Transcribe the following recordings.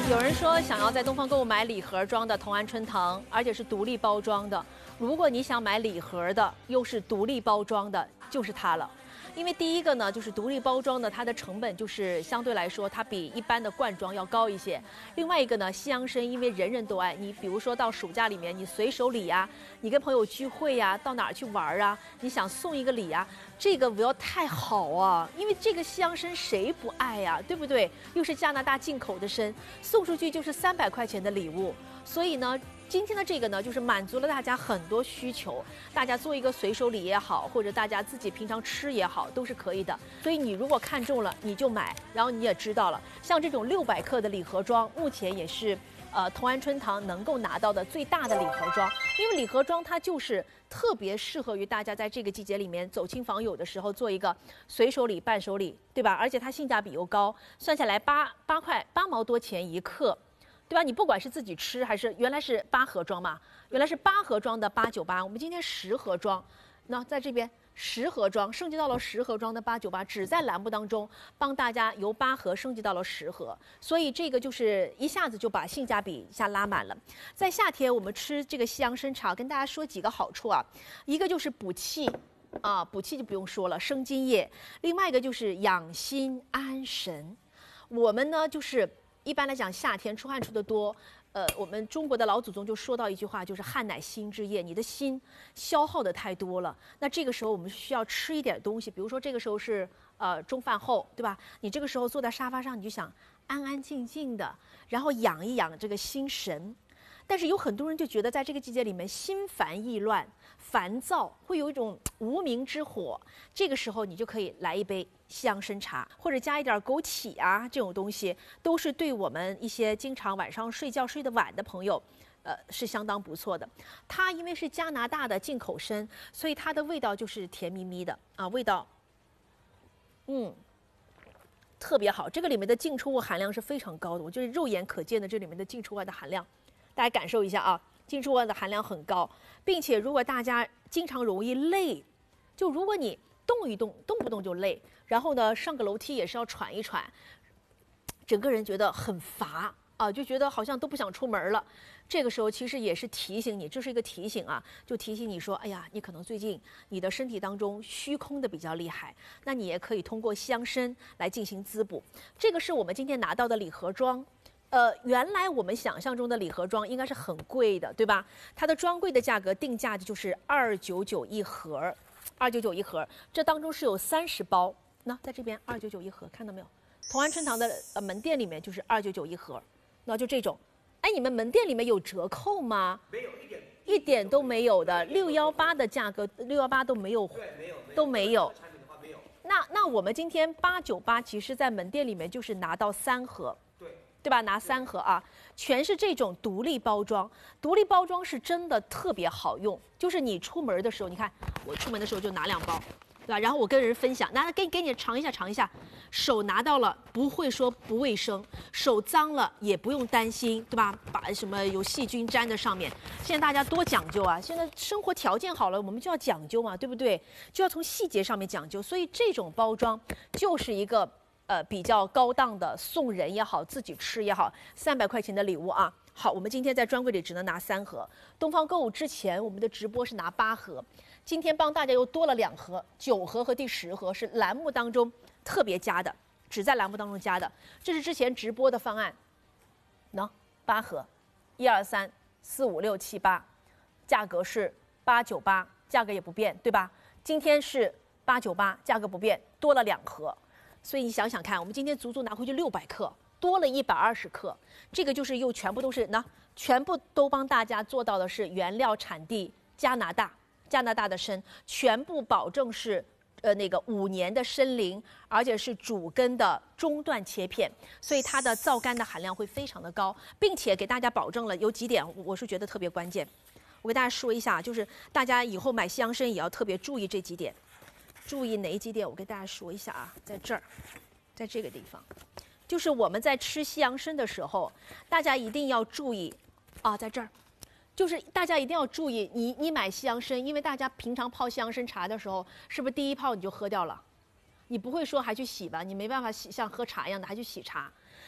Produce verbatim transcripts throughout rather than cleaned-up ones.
有人说想要在东方购物买礼盒装的同安春堂，而且是独立包装的。如果你想买礼盒的，又是独立包装的，就是它了。因为第一个呢，就是独立包装的，它的成本就是相对来说它比一般的罐装要高一些。另外一个呢，西洋参因为人人都爱，你比如说到暑假里面，你随手礼呀、啊，你跟朋友聚会呀、啊，到哪儿去玩啊，你想送一个礼啊，这个不要太好啊，因为这个西洋参谁不爱呀、啊，对不对？又是加拿大进口的参，送出去就是三百块钱的礼物，所以呢。今天的这个呢，就是满足了大家很多需求，大家做一个随手礼也好，或者大家自己平常吃也好，都是可以的。所以你如果看中了，你就买，然后你也知道了，像这种六百克的礼盒装，目前也是呃同安春堂能够拿到的最大的礼盒装，因为礼盒装它就是特别适合于大家在这个季节里面走亲访友的时候做一个随手礼、伴手礼，对吧？而且它性价比又高，算下来八八块八毛多钱一克。对吧？你不管是自己吃还是原来是八盒装嘛，原来是八盒装的八九八，我们今天十盒装，那在这边十盒装升级到了十盒装的八九八，只在栏目当中帮大家由八盒升级到了十盒，所以这个就是一下子就把性价比一下拉满了。在夏天我们吃这个西洋参茶，跟大家说几个好处啊，一个就是补气。啊，补气就不用说了，生津液；另外一个就是养心安神。我们呢就是。一般来讲，夏天出汗出得多，呃，我们中国的老祖宗就说到一句话，就是汗乃心之液，你的心消耗的太多了。那这个时候我们需要吃一点东西，比如说这个时候是呃中饭后，对吧？你这个时候坐在沙发上，你就想安安静静的，然后养一养这个心神。但是有很多人就觉得在这个季节里面心烦意乱、烦躁，会有一种无名之火。这个时候你就可以来一杯西洋参茶，或者加一点枸杞啊，这种东西都是对我们一些经常晚上睡觉睡得晚的朋友，呃，是相当不错的。它因为是加拿大的进口参，所以它的味道就是甜蜜蜜的啊，味道，嗯。特别好，这个里面的净出物含量是非常高的，我就是肉眼可见的这里面的净出物的含量。大家感受一下啊，净出物的含量很高，并且如果大家经常容易累，就如果你动一动，动不动就累，然后呢上个楼梯也是要喘一喘，整个人觉得很乏啊，就觉得好像都不想出门了。这个时候其实也是提醒你，这是一个提醒啊，就提醒你说，哎呀，你可能最近你的身体当中虚空的比较厉害，那你也可以通过西洋参来进行滋补。这个是我们今天拿到的礼盒装。呃，原来我们想象中的礼盒装应该是很贵的，对吧？它的专柜的价格定价的就是二九九一盒，二九九一盒，这当中是有三十包。那在这边二九九一盒，看到没有？同安春堂的呃门店里面就是二九九一盒，那就这种。哎，你们门店里面有折扣吗？ 没有，一点一点都没有的，六幺八的价格，六幺八都没有， 对，没有， 都没有。 产品的话没有。 那那我们今天八九八，其实在门店里面就是拿到三盒。对吧？拿三盒啊，全是这种独立包装。独立包装是真的特别好用，就是你出门的时候，你看我出门的时候就拿两包，对吧？然后我跟人分享，拿给给你尝一下，尝一下，手拿到了不会说不卫生，手脏了也不用担心，对吧？把什么有细菌粘在上面。现在大家多讲究啊！现在生活条件好了，我们就要讲究嘛，对不对？就要从细节上面讲究，所以这种包装就是一个。呃，比较高档的送人也好，自己吃也好，三百块钱的礼物啊。好，我们今天在专柜里只能拿三盒。东方购物之前，我们的直播是拿八盒，今天帮大家又多了两盒，九盒和第十盒是栏目当中特别加的，只在栏目当中加的。这是之前直播的方案，喏，八盒，一二三四五六七八，价格是八九八，价格也不变，对吧？今天是八九八，价格不变，多了两盒。所以你想想看，我们今天足足拿回去六百克，多了一百二十克，这个就是又全部都是那全部都帮大家做到的是原料产地加拿大，加拿大的参，全部保证是呃那个五年的参龄，而且是主根的中段切片，所以它的皂苷的含量会非常的高，并且给大家保证了有几点，我是觉得特别关键，我给大家说一下，就是大家以后买西洋参也要特别注意这几点。注意哪几点？我给大家说一下啊，在这儿，在这个地方，就是我们在吃西洋参的时候，大家一定要注意啊，在这儿，就是大家一定要注意，你你买西洋参，因为大家平常泡西洋参茶的时候，是不是第一泡你就喝掉了？你不会说还去洗吧？你没办法洗，像喝茶一样的还去洗茶。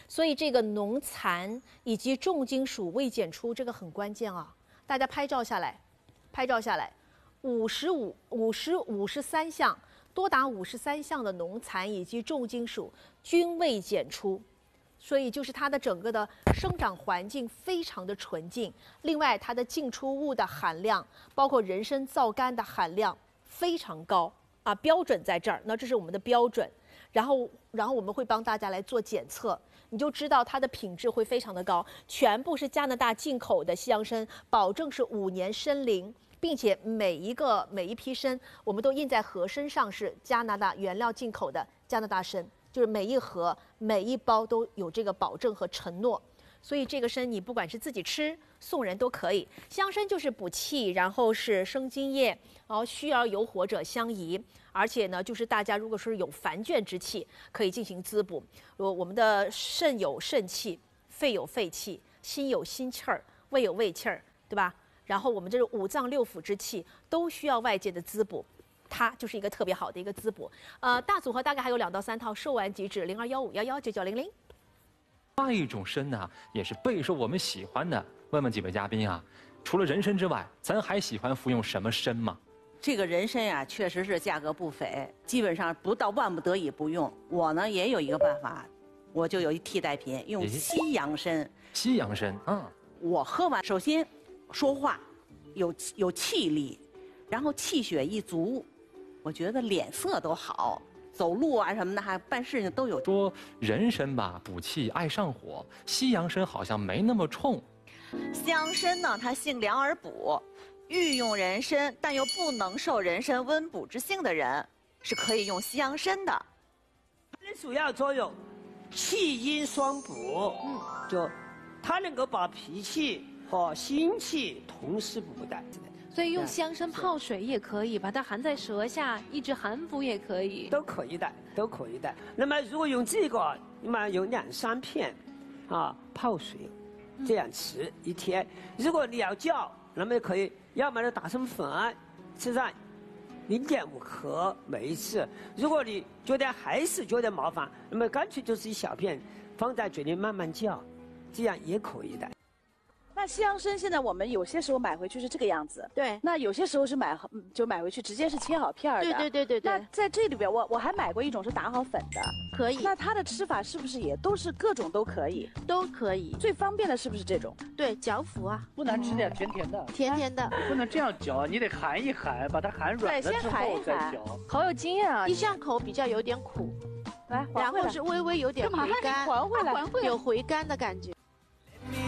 所以这个浓残以及重金属未检出，这个很关键啊！大家拍照下来，拍照下来，五十五、五十五十三项，多达五十三项的浓残以及重金属均未检出。所以就是它的整个的生长环境非常的纯净，另外它的进出物的含量，包括人参皂苷的含量非常高啊，标准在这儿。那这是我们的标准，然后然后我们会帮大家来做检测，你就知道它的品质会非常的高，全部是加拿大进口的西洋参，保证是五年参龄，并且每一个每一批参我们都印在盒身上是加拿大原料进口的加拿大参。就是每一盒、每一包都有这个保证和承诺，所以这个参你不管是自己吃、送人都可以。西洋参就是补气，然后是生津液，然后虚而有火者相宜，而且呢，就是大家如果说是有烦倦之气，可以进行滋补。我我们的肾有肾气，肺有肺气，心有心气儿，胃有胃气儿，对吧？然后我们这个五脏六腑之气都需要外界的滋补。它就是一个特别好的一个滋补，呃，大组合大概还有两到三套，售完即止，零二幺五幺幺九九零零。 另外一种参呢，也是备受我们喜欢的。问问几位嘉宾啊，除了人参之外，咱还喜欢服用什么参吗？ 这个人参呀、啊，确实是价格不菲，基本上不到万不得已不用。我呢也有一个办法，我就有一替代品，用西洋参。 西洋参，嗯， 我喝完，首先说话有有气力，然后气血一足。我觉得脸色都好，走路啊什么的，还办事情都有。 说人参吧，补气爱上火；西洋参好像没那么冲。 西洋参呢，它性凉而补，欲用人参但又不能受人参温补之性的人，是可以用西洋参的。 它的主要作用，气阴双补，嗯，就它能够把脾气和心气同时补的。 所以用西洋参泡水也可以，把它含在舌下，抑制寒服也可以， 都可以的，都可以的。那么如果用这个，那么有两三片，啊，泡水，这样吃一天。如果你要叫，那么可以，要么就打成粉，吃上零点五克每一次。如果你觉得还是觉得麻烦，那么干脆就是一小片，放在嘴里慢慢叫，这样也可以的。 那西洋参现在我们有些时候买回去是这个样子， 对。 那有些时候是买就买回去直接是切好片儿的， 对对对对对。 那在这里边，我我还买过一种是打好粉的， 可以。 那它的吃法是不是也都是各种都可以？ 都可以。 最方便的是不是这种？ 对，嚼服啊。 不难吃的，甜甜的。 甜甜的。 不能这样嚼，你得含一含，把它含软了之后再嚼。 好有经验啊！ 一上口比较有点苦， 来， 然后是微微有点回甘， 还回来， 有回甘的感觉。